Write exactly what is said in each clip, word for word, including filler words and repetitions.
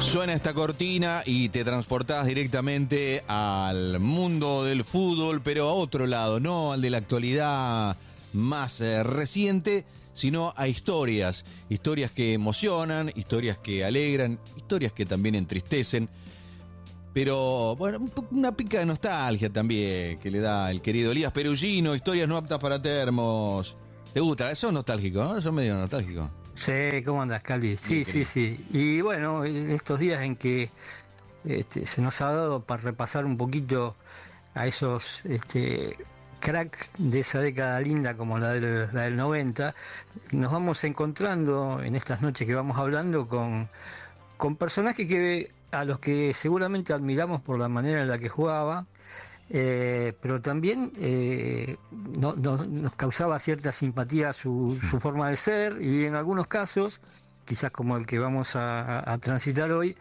Suena esta cortina y te transportás directamente al mundo del fútbol, pero a otro lado, no al de la actualidad más eh, reciente, sino a historias, historias que emocionan, historias que alegran, historias que también entristecen, pero bueno, un po- una pica de nostalgia también que le da el querido Elías Perugino, historias no aptas para termos. ¿Te gusta? Eso es nostálgico, ¿no? Eso es medio nostálgico. Sí, ¿cómo andas, Cali? Bien, Sí, sí, querido. sí. Y bueno, en estos días en que este, se nos ha dado para repasar un poquito a esos este, cracks de esa década linda como la del, la del noventa, nos vamos encontrando en estas noches que vamos hablando con, con personajes que a los que seguramente admiramos por la manera en la que jugaba, eh, pero también eh, no- no- nos causaba cierta simpatía su, su forma de ser, y en algunos casos, quizás como el que vamos a, a- a transitar hoy,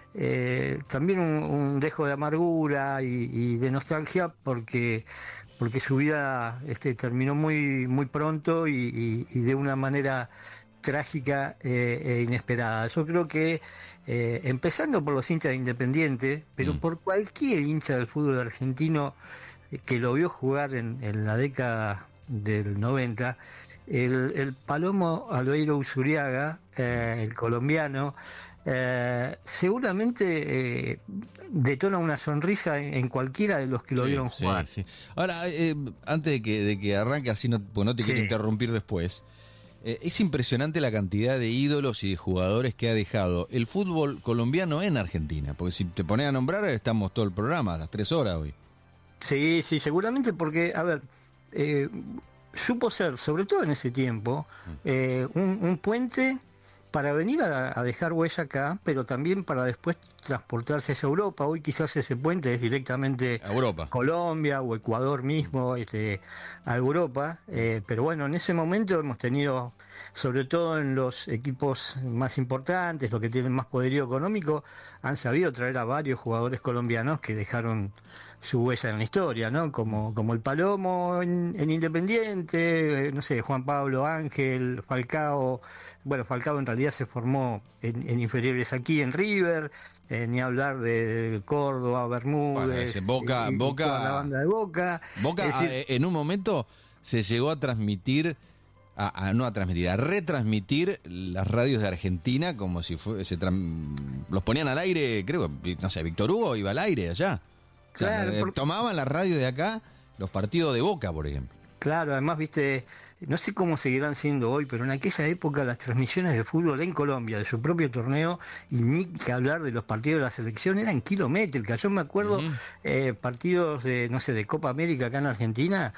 eh, también un, un dejo de amargura y, y de nostalgia porque, porque su vida este, terminó muy, muy pronto y, y- y de una manera trágica eh, e inesperada. Yo creo que, eh, empezando por los hinchas de Independiente, pero Mm. por cualquier hincha del fútbol argentino eh, que lo vio jugar en, en la década del noventa, el, el Palomo Aloeiro Usuriaga, eh, el colombiano, eh, seguramente eh, detona una sonrisa en, en cualquiera de los que lo Sí, vieron sí, jugar. sí. Ahora, eh, antes de que, de que arranque, así no, pues no te quiero Sí. interrumpir después, eh, es impresionante la cantidad de ídolos y de jugadores que ha dejado el fútbol colombiano en Argentina, porque si te pones a nombrar, estamos todo el programa, a las tres horas hoy. Sí, sí, seguramente porque, a ver, eh, supo ser, sobre todo en ese tiempo, eh, un, un puente para venir a, a dejar huella acá, pero también para después transportarse hacia Europa. Hoy quizás ese puente es directamente A Europa. Colombia o Ecuador mismo, este, a Europa, eh, pero bueno, en ese momento hemos tenido, sobre todo en los equipos más importantes, los que tienen más poderío económico, han sabido traer a varios jugadores colombianos que dejaron su huella en la historia, ¿no? Como, como el Palomo en, en Independiente, eh, no sé, Juan Pablo Ángel, Falcao. Bueno, Falcao en realidad se formó en, en inferiores aquí en River, eh, ni hablar de Córdoba, Bueno, ese Bermúdez Boca, y, y toda la Boca, banda de Boca. Es Boca, ah, decir, eh, en un momento se llegó a transmitir, a, a- no a transmitir, a retransmitir las radios de Argentina como si fue, se tran- los ponían al aire, creo que, no sé, Víctor Hugo iba al aire allá. O sea, claro, eh, por- tomaban la radio de acá, los partidos de Boca, por ejemplo. Claro, además, viste, no sé cómo seguirán siendo hoy, pero en aquella época las transmisiones de fútbol en Colombia, de su propio torneo, y ni que hablar de los partidos de la selección, eran kilométricas. Yo me acuerdo Ujú. eh, partidos de, no sé, de Copa América acá en Argentina,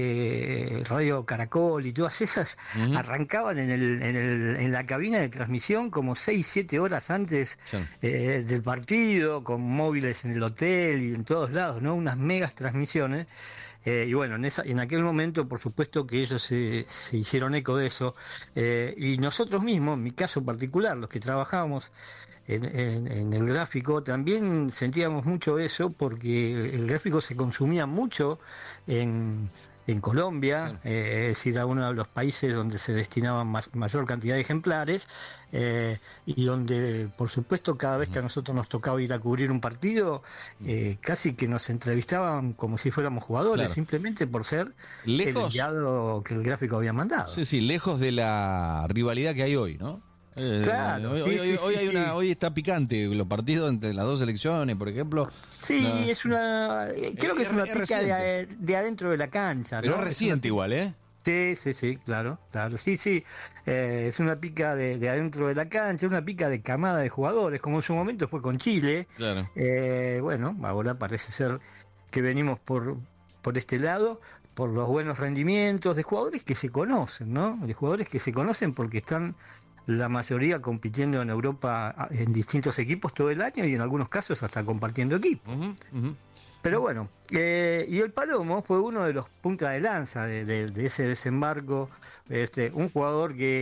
que Radio Caracol y todas esas Ujú. arrancaban en, el, en, el, en la cabina de transmisión como seis siete horas antes Sí. eh, del partido, con móviles en el hotel y en todos lados, ¿no? Unas megas transmisiones. Eh, y bueno, en, esa, en aquel momento, por supuesto que ellos se, se hicieron eco de eso. Eh, y nosotros mismos, en mi caso particular, los que trabajábamos en, en- en el gráfico, también sentíamos mucho eso porque el gráfico se consumía mucho en, en Colombia, Sí. eh, es decir, a uno de los países donde se destinaban ma- mayor cantidad de ejemplares, eh, y donde, por supuesto, cada vez que a nosotros nos tocaba ir a cubrir un partido, eh, casi que nos entrevistaban como si fuéramos jugadores, Claro. simplemente por ser el Lejos, enviado que el gráfico había mandado. sí, sí, lejos de la rivalidad que hay hoy, ¿no? Eh, Claro, hoy, sí, hoy, hoy- sí, hoy sí, hay una, sí. hoy está picante los partidos entre las dos selecciones, por ejemplo. Sí, No, es una, eh, creo que es, es una es pica de, reciente, a- de adentro de la cancha, pero es ¿no? Es una reciente pica. igual, ¿eh? Sí, sí, sí, claro, claro, sí, sí. Eh, es una pica de, de adentro de la cancha, una pica de camada de jugadores, como en su momento fue con Chile. Claro. Eh, bueno, ahora parece ser que venimos por, por este lado, por los buenos rendimientos de jugadores que se conocen, ¿no? De jugadores que se conocen porque están la mayoría compitiendo en Europa a- en distintos equipos todo el año y en algunos casos hasta compartiendo equipo. Ujú, ujú. Pero bueno, eh, y el Palomo fue uno de los puntas de lanza de, de- de ese desembarco, este, un jugador que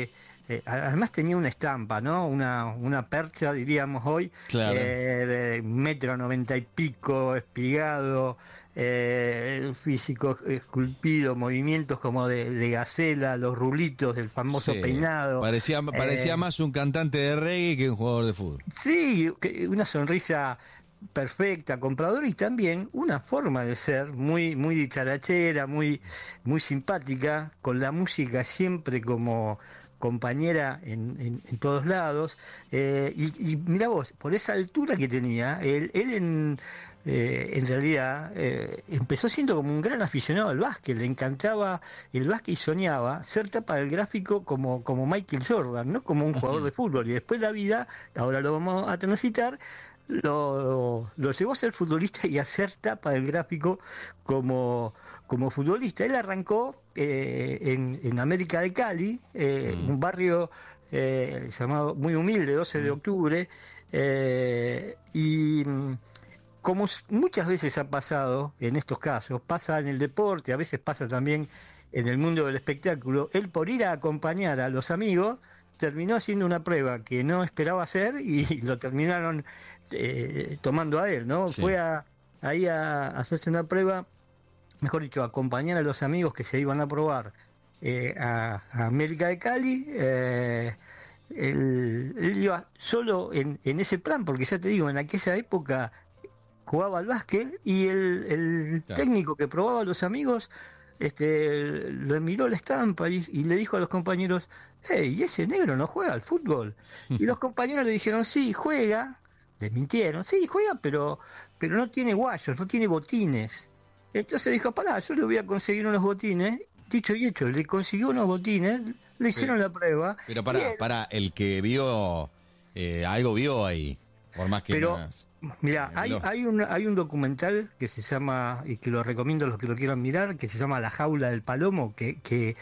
eh, además tenía una estampa, ¿no? Una, una percha, diríamos hoy, Claro. eh, de metro noventa y pico, espigado, eh, el físico esculpido, movimientos como de, de gacela, los rulitos del famoso Sí. peinado. Parecía, parecía eh, más un cantante de reggae que un jugador de fútbol. Sí, que- una sonrisa perfecta, compradora y también una forma de ser muy, muy dicharachera, muy, muy simpática, con la música siempre como compañera en, en- en todos lados. Eh, y, y mira vos, por esa altura que tenía, él, él en, eh, en realidad eh, empezó siendo como un gran aficionado al básquet, le encantaba el básquet y soñaba ser tapa del gráfico como, como Michael Jordan, no como un jugador de fútbol. Y después la vida, ahora lo vamos a transitar, lo, lo llevó a ser futbolista y a ser tapa del gráfico como, como futbolista. Él arrancó eh, en, en América de Cali, eh, Mm. un barrio eh, llamado muy humilde, doce de Mm. octubre, eh, y mm, como s- muchas veces ha pasado en estos casos, pasa en el deporte, a veces pasa también en el mundo del espectáculo, él por ir a acompañar a los amigos terminó haciendo una prueba que no esperaba hacer y lo terminaron eh, tomando a él, ¿no? Sí. Fue a, ahí a hacerse una prueba, mejor dicho, a acompañar a los amigos que se iban a probar eh, a, a América de Cali. eh, él, él iba solo en, en ese plan, porque ya te digo, en aquella época jugaba al básquet y el, el Claro. técnico que probaba a los amigos este, le miró la estampa y, y le dijo a los compañeros, hey, ese negro no juega al fútbol. Y los compañeros le dijeron, sí, juega. Le mintieron, sí, juega, pero, pero no tiene guayos, no tiene botines. Entonces dijo, pará, yo le voy a conseguir unos botines. Dicho y hecho, le consiguió unos botines, le Pero, hicieron la prueba pero y para, él, para el que vio, eh, algo vio ahí. Por más que no. pero mira, eh, hay, lo- hay, un, hay un documental que se llama, y que lo recomiendo a los que lo quieran mirar, que se llama La jaula del palomo, que, que,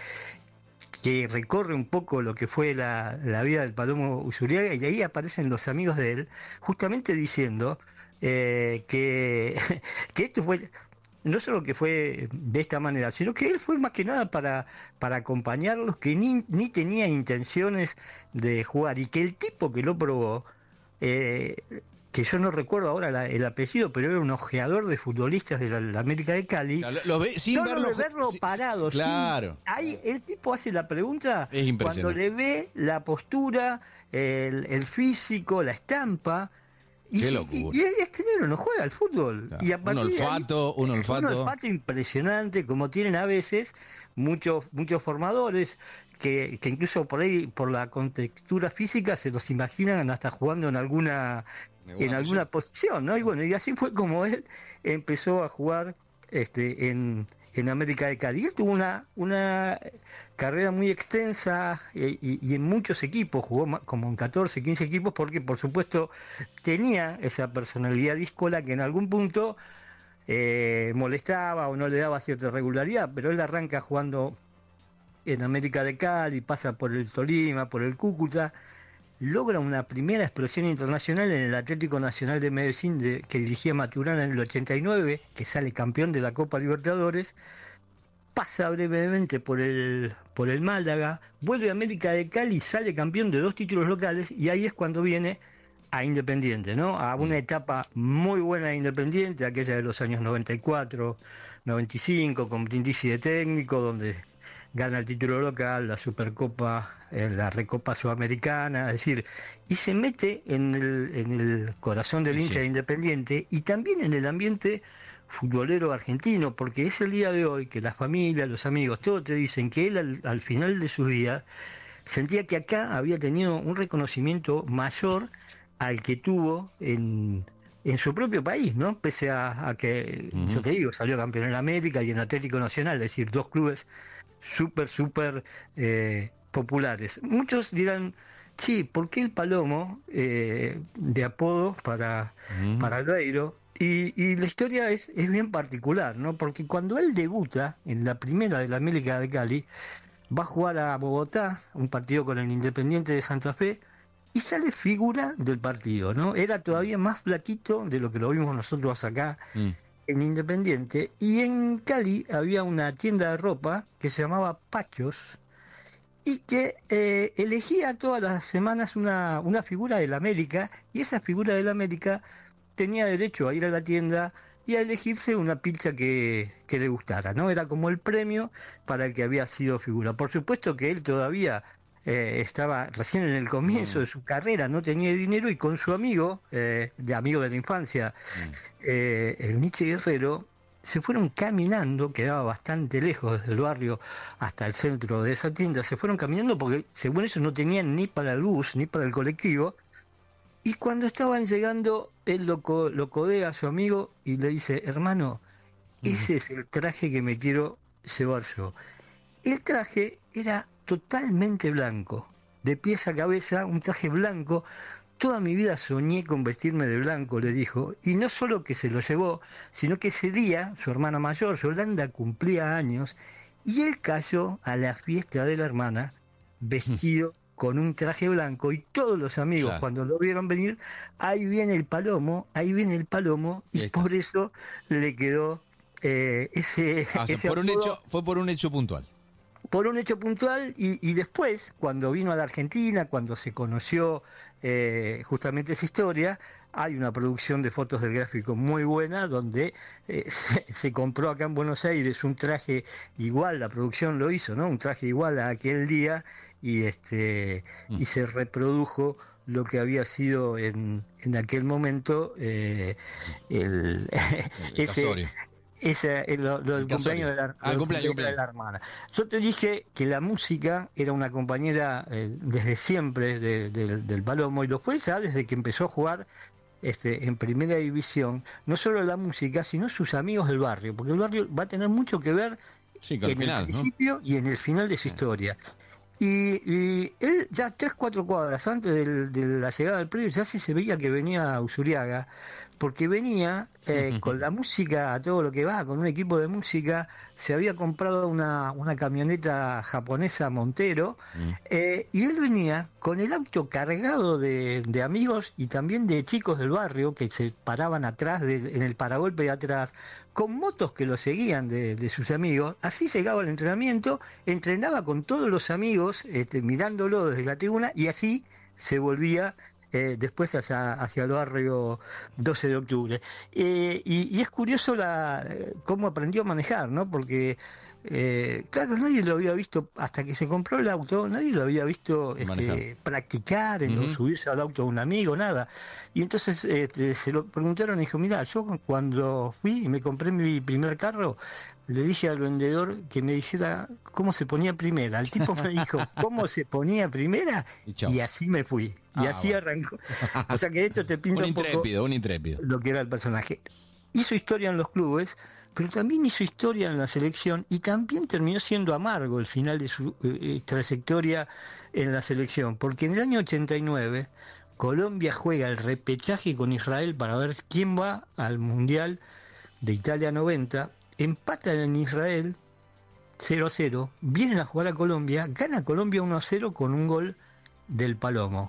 que recorre un poco lo que fue la, la vida del Palomo Usuriaga, y ahí aparecen los amigos de él, justamente diciendo eh, que, que esto fue, no solo que fue de esta manera, sino que él fue más que nada para, para acompañarlos, que ni, ni tenía intenciones de jugar, y que el tipo que lo probó, eh, que yo no recuerdo ahora la- el apellido, pero era un ojeador de futbolistas de la, la América de Cali, Claro, lo, lo ve sin solo verlo. de ju- verlo sí, sí, parado, sin, claro. ahí el tipo hace la pregunta Es cuando impresionante. le ve la postura, el, el físico, la estampa, y, Qué si- y- locura. y este negro no juega al fútbol. Claro. Y a Un partir de ahí, olfato, un un olfato. olfato impresionante, como tienen a veces muchos, muchos formadores, que, que incluso por ahí, por la contextura física, se los imaginan hasta jugando en alguna, ¿En en alguna alguna posición? posición, ¿no? Y bueno, y así fue como él empezó a jugar este, en, en América de Cali. Y él tuvo una, una carrera muy extensa eh, y, y en muchos equipos, jugó ma- como en catorce, quince equipos, porque por supuesto tenía esa personalidad díscola que en algún punto eh, molestaba o no le daba cierta regularidad, pero él arranca jugando en América de Cali, pasa por el Tolima, por el Cúcuta, logra una primera explosión internacional en el Atlético Nacional de Medellín, de- que dirigía Maturana en el ochenta y nueve, que sale campeón de la Copa Libertadores, pasa brevemente por el, por el Málaga, vuelve a América de Cali, sale campeón de dos títulos locales y ahí es cuando viene a Independiente, ¿no? A una Mm. etapa muy buena de Independiente, aquella de los años noventa y cuatro, noventa y cinco, con Brindisi de técnico, donde gana el título local, la Supercopa, eh, la Recopa Sudamericana, es decir, y se mete en el, en el corazón del Y hincha sí. de Independiente y también en el ambiente futbolero argentino, porque es el día de hoy que la familia, los amigos, todos te dicen que él al, al final de sus días sentía que acá había tenido un reconocimiento mayor al que tuvo en, en su propio país, ¿no? Pese a, a que, yo Ujú. te digo, salió campeón en América y en Atlético Nacional, es decir, dos clubes súper, súper eh, populares. Muchos dirán, sí, ¿por qué el Palomo eh, de apodo para, Ujú. para Albeiro? Y, y la historia es, es bien particular, ¿no? Porque cuando él debuta en la primera de la América de Cali, va a jugar a Bogotá, un partido con el Independiente de Santa Fe, y sale figura del partido, ¿no? Era todavía más flaquito de lo que lo vimos nosotros acá Mm. en Independiente, y en Cali había una tienda de ropa que se llamaba Pachos, y que eh, elegía todas las semanas una, una figura del América, y esa figura del América tenía derecho a ir a la tienda y a elegirse una pilcha que, que le gustara, ¿no? Era como el premio para el que había sido figura. Por supuesto que él todavía eh, estaba recién en el comienzo Mm, de su carrera, no tenía dinero, y con su amigo, eh, de amigo de la infancia, mm. eh, el Nietzsche Guerrero, se fueron caminando, quedaba bastante lejos desde el barrio hasta el centro de esa tienda, se fueron caminando porque según eso no tenían ni para el bus ni para el colectivo, y cuando estaban llegando, él lo, co- lo codea a su amigo y le dice, hermano, Ujú. ese es el traje que me quiero llevar yo. El traje era totalmente blanco, de pies a cabeza, un traje blanco. Toda mi vida soñé con vestirme de blanco, le dijo, y no solo que se lo llevó, sino que ese día su hermana mayor, Yolanda, cumplía años, y él cayó a la fiesta de la hermana vestido con un traje blanco, y todos los amigos Claro, cuando lo vieron venir, ahí viene el palomo, ahí viene el palomo, y y ahí está. por eso le quedó eh, ese, Ah, o sea, ese por un apodo hecho, fue por un hecho puntual. por un hecho puntual, y, y después, cuando vino a la Argentina, cuando se conoció eh, justamente esa historia, hay una producción de fotos del gráfico muy buena donde eh, se, se compró acá en Buenos Aires un traje igual, la producción lo hizo, ¿no? Un traje igual a aquel día, y este Mm. y se reprodujo lo que había sido en, en aquel momento eh, el, El, el ese casorio. ese, eh, lo, lo El del cumpleaños casorio. de la, Ah, lo el del cumpleaños, cumpleaños de cumpleaños. la hermana. Yo te dije que la música era una compañera eh, desde siempre de- del del Palomo, y lo fue ya desde que empezó a jugar este, en primera división, no solo la música, sino sus amigos del barrio, porque el barrio va a tener mucho que ver Sí, que al en el final, ¿no? principio y en el final de su Sí. historia. Y, y él ya tres, cuatro cuadras antes del- de la llegada del predio ya sí se veía que venía a Usuriaga, porque venía eh, con la música a todo lo que va, con un equipo de música. Se había comprado una, una camioneta japonesa Montero, Mm. eh, y él venía con el auto cargado de, de amigos y también de chicos del barrio que se paraban atrás, de- en el paragolpe de atrás, con motos que lo seguían de, de sus amigos. Así llegaba al entrenamiento, entrenaba con todos los amigos, este, mirándolo desde la tribuna, y así se volvía eh, después hacia, hacia el barrio doce de octubre. Eh, y, y es curioso la, eh, cómo aprendió a manejar, ¿no? Porque, eh, claro, nadie lo había visto, hasta que se compró el auto, nadie lo había visto Manejar. este, practicar en, o Ujú. subirse al auto de un amigo, nada. Y entonces este, se lo preguntaron y dijo, mira, yo cuando fui y me compré mi primer carro, le dije al vendedor que me dijera cómo se ponía primera. El tipo me dijo cómo se ponía primera, Y chau. y así me fui. Y Ah, así bueno. arrancó. O sea que esto te Un pinta un poco intrépido, un intrépido. lo que era el personaje. Hizo historia en los clubes, pero también hizo historia en la selección, y también terminó siendo amargo el final de su eh, eh, trayectoria en la selección, porque en el año ochenta y nueve Colombia juega el repechaje con Israel para ver quién va al Mundial de Italia noventa, empatan en Israel cero a cero, vienen a jugar a Colombia, gana Colombia uno a cero con un gol del Palomo.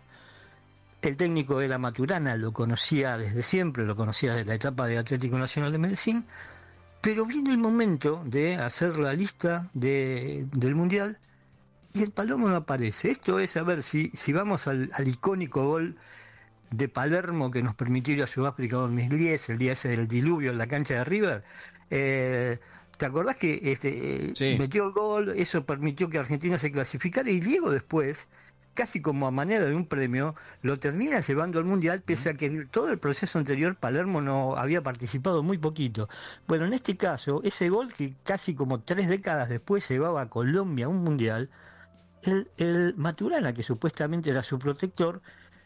El técnico era Maturana, lo conocía desde siempre, lo conocía desde la etapa de Atlético Nacional de Medellín, pero viene el momento de hacer la lista de- del Mundial y el Palomo no aparece. Esto es, a ver, si, si vamos al, al icónico gol de Palermo que nos permitió ir a Sudáfrica dos mil diez, el día ese del diluvio en la cancha de River. eh, ¿Te acordás que este, eh, Sí. metió el gol? Eso permitió que Argentina se clasificara, y Diego después, casi como a manera de un premio, lo termina llevando al Mundial, pese a que en todo el proceso anterior Palermo no había participado muy poquito. Bueno, en este caso, ese gol que casi como tres décadas después llevaba a Colombia a un Mundial, el, el Maturana, que supuestamente era su protector,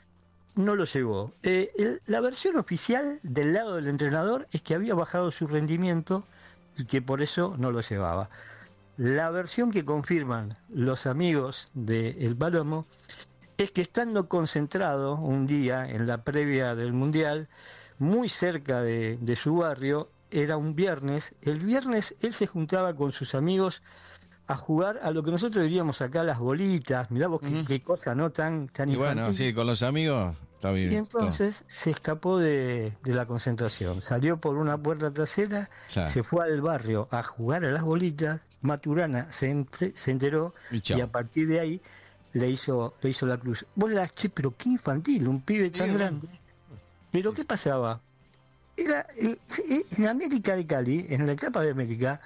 no lo llevó. Eh, el- la versión oficial del lado del entrenador es que había bajado su rendimiento y que por eso no lo llevaba. La versión que confirman los amigos de El Palomo es que, estando concentrado un día en la previa del Mundial, muy cerca de, de su barrio, era un viernes, el viernes él se juntaba con sus amigos a jugar a lo que nosotros diríamos acá las bolitas. Mirá vos qué, Ujú. qué cosa, ¿no? Tan, tan Y bueno, infantil. sí, con los amigos Está bien. Y entonces se escapó de, de la concentración. Salió por una puerta trasera, Ya. se fue al barrio a jugar a las bolitas. Maturana se, entre- se enteró Y y, chao. a partir de ahí le hizo, le hizo la cruz. Vos dirás, che, pero qué infantil, un pibe tan Sí, bueno. grande. Pero ¿qué pasaba? Era eh, eh, en América de Cali, en la etapa de América,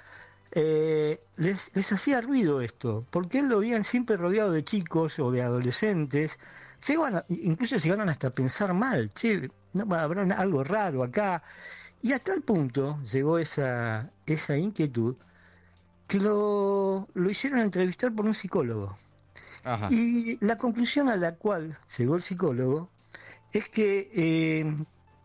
eh, les, les hacía ruido esto, porque él lo veían siempre rodeado de chicos o de adolescentes. Llegaban a- incluso llegaron hasta a pensar mal, che, no, habrá algo raro acá. Y hasta el punto llegó esa, esa inquietud que lo, lo hicieron entrevistar por un psicólogo. Ajá. Y la conclusión a la cual llegó el psicólogo es que eh,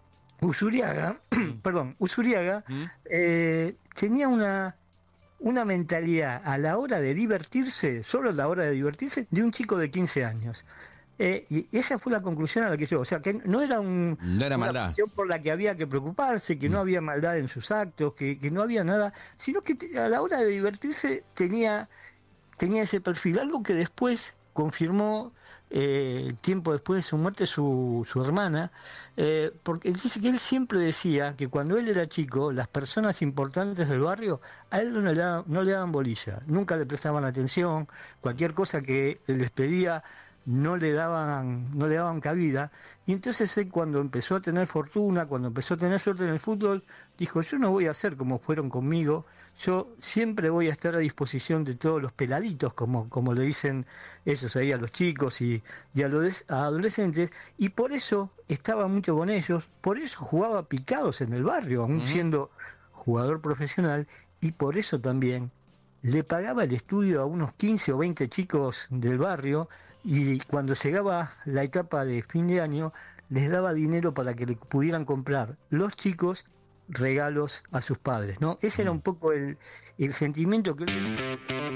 Usuriaga, Mm. perdón, Usuriaga Mm. eh, tenía una, una mentalidad a la hora de divertirse, solo a la hora de divertirse, de un chico de quince años. Eh, y esa fue la conclusión a la que llegó. O sea, que no era un, No era una maldad. cuestión por la que había que preocuparse, que Mm. no había maldad en sus actos, que, que no había nada, sino que te- a la hora de divertirse tenía tenía ese perfil, algo que después confirmó, eh, tiempo después de su muerte, su, su hermana, eh, porque dice que él siempre decía que cuando él era chico, las personas importantes del barrio a él no le, daban- no le daban bolilla, nunca le prestaban atención, cualquier cosa que él les pedía no le daban, no le daban cabida. Y entonces él, cuando empezó a tener fortuna, cuando empezó a tener suerte en el fútbol, dijo, yo no voy a ser como fueron conmigo, yo siempre voy a estar a disposición de todos los peladitos, como, como le dicen ellos ahí a los chicos y, y a los a adolescentes, y por eso estaba mucho con ellos, por eso jugaba picados en el barrio, aún Ujú. siendo jugador profesional, y por eso también le pagaba el estudio a unos quince o veinte chicos del barrio, y cuando llegaba la etapa de fin de año, les daba dinero para que le pudieran comprar los chicos regalos a sus padres, ¿no? Ese era un poco el, el sentimiento que él tenía.